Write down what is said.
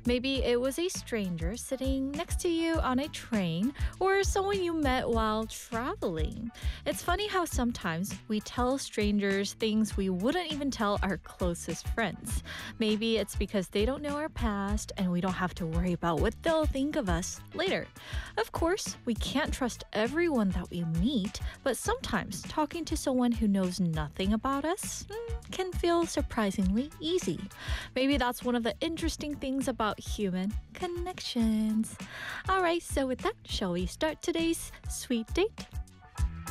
Maybe it was a stranger sitting next to you on a train or someone you met while traveling. It's funny how sometimes we tell strangers things we wouldn't even tell our closest friends. Maybe it's because they don't know our past and we don't have to worry about what they'll think of us later. Of course, we can't trust everyone that we meet, but sometimes talking to someone who knows nothing about us can feel surprisingly easy. Maybe that's one of the interesting things about human connections. All right, so with that, shall we start today's sweet date?